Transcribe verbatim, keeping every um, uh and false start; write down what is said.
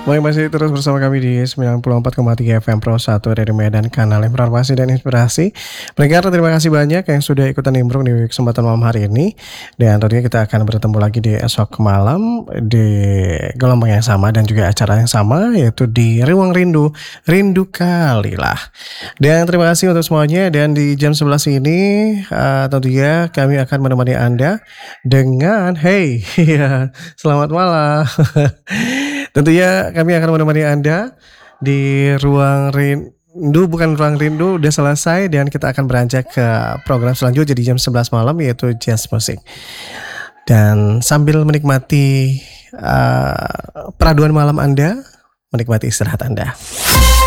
Baik, masih terus bersama kami di sembilan puluh empat koma tiga F M Pro satu dari Medan, kanal informasi dan inspirasi. Pendengar, terima kasih banyak yang sudah ikutan nimbrung di kesempatan malam hari ini. Dan tentunya kita akan bertemu lagi di esok malam di gelombang yang sama dan juga acara yang sama, yaitu di Ruang Rindu, Rindu Kalilah. Dan terima kasih untuk semuanya. Dan di jam sebelas ini uh, tentunya kami akan menemani Anda dengan hey, ya, selamat malam. Tentunya kami akan menemani Anda di ruang rindu, bukan ruang rindu, udah selesai dan kita akan beranjak ke program selanjutnya di jam sebelas malam, yaitu Jazz Music. Dan sambil menikmati uh, peraduan malam Anda, menikmati istirahat Anda.